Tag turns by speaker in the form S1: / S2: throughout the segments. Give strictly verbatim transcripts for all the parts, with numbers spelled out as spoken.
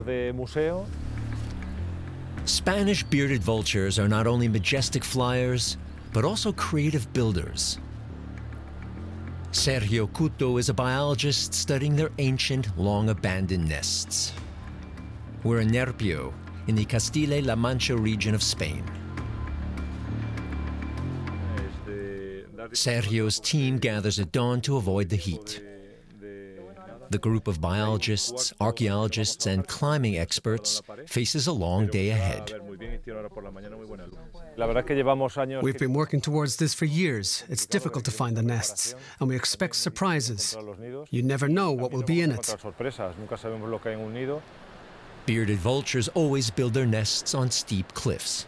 S1: Spanish bearded vultures are not only majestic flyers, but also creative builders. Sergio Couto is a biologist studying their ancient, long-abandoned nests. We're in Nerpio, in the Castilla-La Mancha region of Spain. Sergio's team gathers at dawn to avoid the heat. The group of biologists, archaeologists, and climbing experts faces a long day ahead.
S2: We've been working towards this for years. It's difficult to find the nests, and we expect surprises. You never know what will be in it.
S1: Bearded vultures always build their nests on steep cliffs.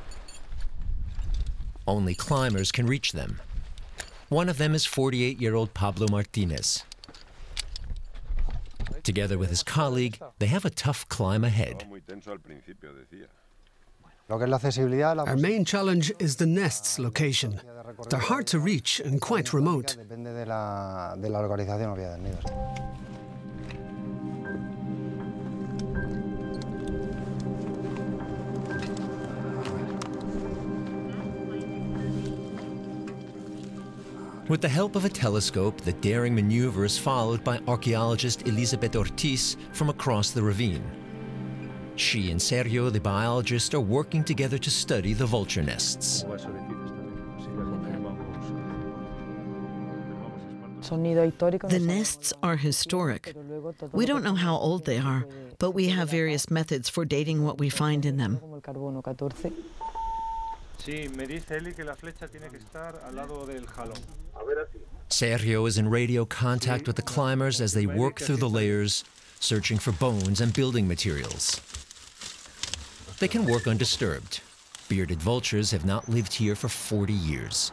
S1: Only climbers can reach them. One of them is forty-eight-year-old Pablo Martinez. Together with his colleague, they have a tough climb ahead.
S2: Our main challenge is the nest's location. They're hard to reach and quite remote.
S1: With the help of a telescope, the daring maneuver is followed by archaeologist Elizabeth Ortiz from across the ravine. She and Sergio, the biologist, are working together to study the vulture nests.
S3: The nests are historic. We don't know how old they are, but we have various methods for dating what we find in them.
S1: Sergio is in radio contact with the climbers as they work through the layers, searching for bones and building materials. They can work undisturbed. Bearded vultures have not lived here for forty years.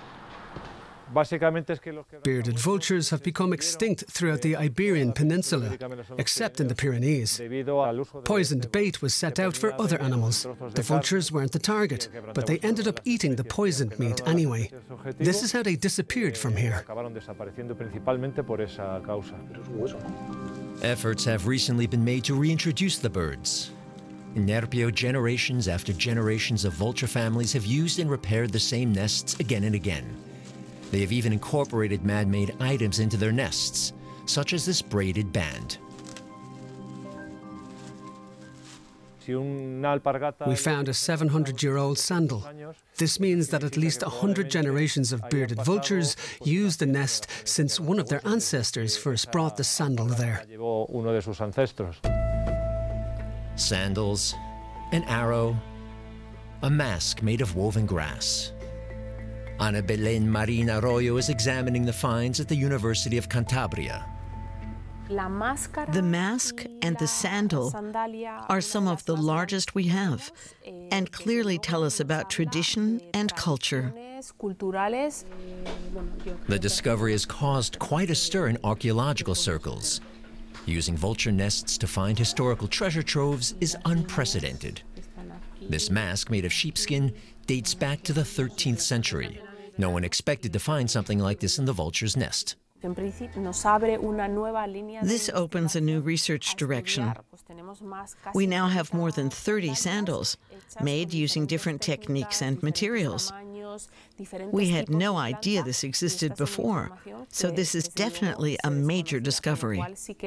S2: Bearded vultures have become extinct throughout the Iberian Peninsula, except in the Pyrenees. Poisoned bait was set out for other animals. The vultures weren't the target, but they ended up eating the poisoned meat anyway. This is how they disappeared from here.
S1: Efforts have recently been made to reintroduce the birds. In Nerpio, generations after generations of vulture families have used and repaired the same nests again and again. They have even incorporated man-made items into their nests, such as this braided band.
S2: We found a seven hundred year old sandal. This means that at least one hundred generations of bearded vultures used the nest since one of their ancestors first brought the sandal there.
S1: Sandals, an arrow, a mask made of woven grass. Ana Belén Marín Arroyo is examining the finds at the University of Cantabria.
S3: The mask and the sandal are some of the largest we have and clearly tell us about tradition and culture.
S1: The discovery has caused quite a stir in archaeological circles. Using vulture nests to find historical treasure troves is unprecedented. This mask, made of sheepskin, dates back to the thirteenth century. No one expected to find something like this in the vulture's nest.
S3: This opens a new research direction. We now have more than thirty sandals, made using different techniques and materials. We had no idea this existed before, so this is definitely a major discovery.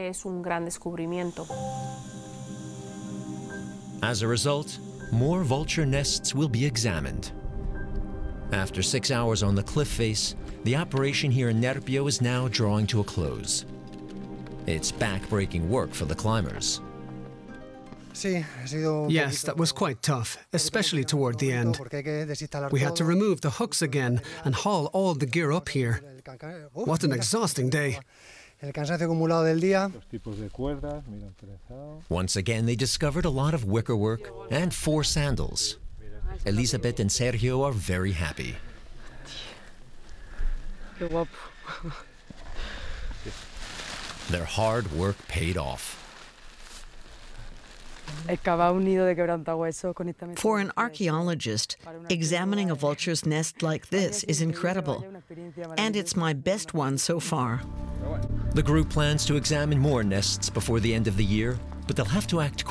S1: As a result, more vulture nests will be examined. After six hours on the cliff face, the operation here in Nerpio is now drawing to a close. It's back-breaking work for the climbers.
S2: Yes, that was quite tough, especially toward the end. We had to remove the hooks again and haul all the gear up here. What an exhausting day.
S1: Once again, they discovered a lot of wickerwork and four sandals. Elizabeth and Sergio are very happy. Their hard work paid off.
S3: For an archaeologist, examining a vulture's nest like this is incredible, and it's my best one so far.
S1: The group plans to examine more nests before the end of the year, but they'll have to act quickly.